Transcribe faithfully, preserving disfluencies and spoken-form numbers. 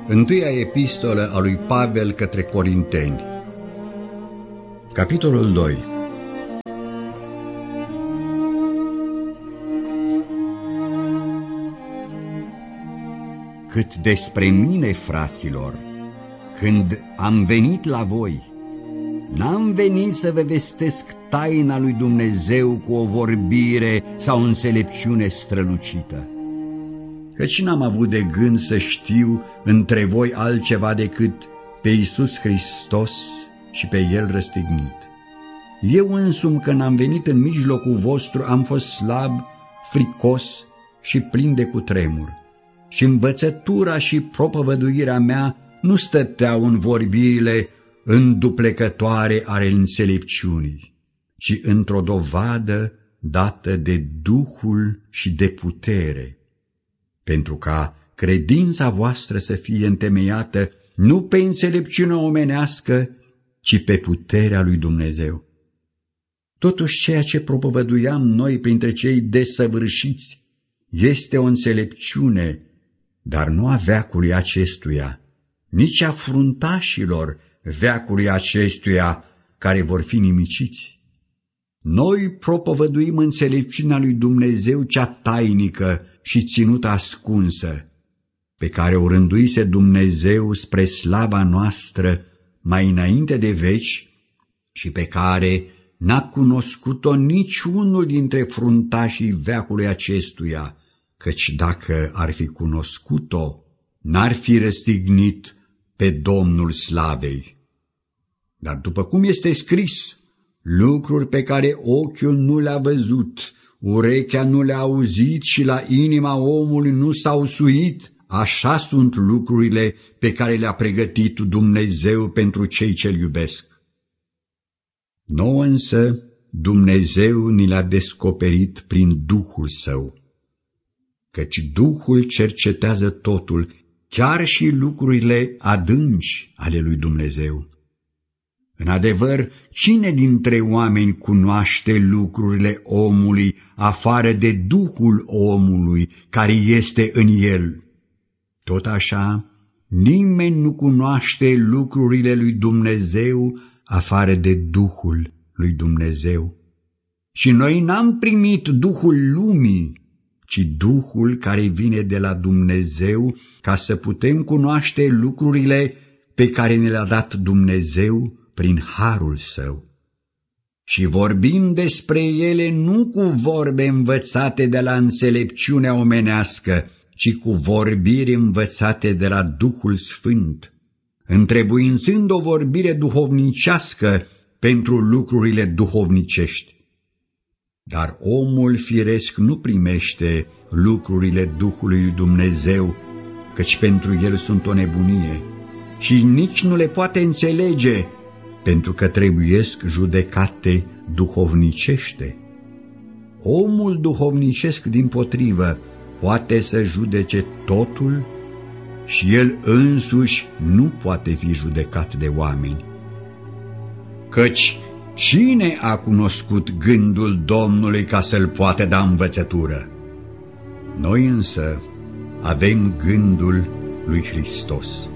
Întâia epistolă a lui Pavel către Corinteni. Capitolul doi. Cât despre mine, fraților, când am venit la voi, n-am venit să vă vestesc taina lui Dumnezeu cu o vorbire sau înțelepciune strălucită, căci n-am avut de gând să știu între voi altceva decât pe Iisus Hristos și pe El răstignit. Eu însumi, când am venit în mijlocul vostru, am fost slab, fricos și plin de cutremur, și învățătura și propovăduirea mea nu stăteau în vorbirile înduplecătoare ale înțelepciunii, ci într-o dovadă dată de Duhul și de putere, pentru ca credința voastră să fie întemeiată nu pe înțelepciunea omenească, ci pe puterea lui Dumnezeu. Totuși, ceea ce propovăduiam noi printre cei desăvârșiți este o înțelepciune, dar nu a veacului acestuia, nici a fruntașilor veacului acestuia care vor fi nimiciți. Noi propovăduim înțelepciunea lui Dumnezeu cea tainică și ținută ascunsă, pe care o rânduise Dumnezeu spre slava noastră mai înainte de veci și pe care n-a cunoscut-o niciunul dintre fruntașii veacului acestuia, căci dacă ar fi cunoscut-o, n-ar fi răstignit pe Domnul slavei. Dar după cum este scris, lucruri pe care ochiul nu le-a văzut, urechea nu le-a auzit și la inima omului nu s-au suit, așa sunt lucrurile pe care le-a pregătit Dumnezeu pentru cei ce-L iubesc. Nouă însă Dumnezeu ni l-a descoperit prin Duhul Său, căci Duhul cercetează totul, chiar și lucrurile adânci ale lui Dumnezeu. În adevăr, cine dintre oameni cunoaște lucrurile omului afară de Duhul omului care este în el? Tot așa, nimeni nu cunoaște lucrurile lui Dumnezeu afară de Duhul lui Dumnezeu. Și noi n-am primit Duhul lumii, ci Duhul care vine de la Dumnezeu, ca să putem cunoaște lucrurile pe care ne le-a dat Dumnezeu prin harul Său. Și vorbim despre ele nu cu vorbe învățate de la înțelepciunea omenească, ci cu vorbiri învățate de la Duhul Sfânt, întrebuințând o vorbire duhovnicească pentru lucrurile duhovnicești. Dar omul firesc nu primește lucrurile Duhului lui Dumnezeu, căci pentru el sunt o nebunie, și nici nu le poate înțelege, pentru că trebuiesc judecate duhovnicește. Omul duhovnicesc, dimpotrivă, poate să judece totul și el însuși nu poate fi judecat de oameni. Căci cine a cunoscut gândul Domnului ca să-l poată da învățătură? Noi însă avem gândul lui Hristos.